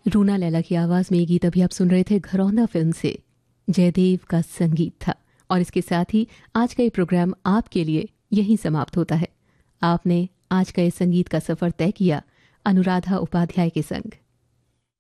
रूना लैला की आवाज में ये गीत अभी आप सुन रहे थे घरौंदा फिल्म से। जयदेव का संगीत था और इसके साथ ही आज का ये प्रोग्राम आपके लिए यहीं समाप्त होता है। आपने आज का ये संगीत का सफर तय किया अनुराधा उपाध्याय के संग।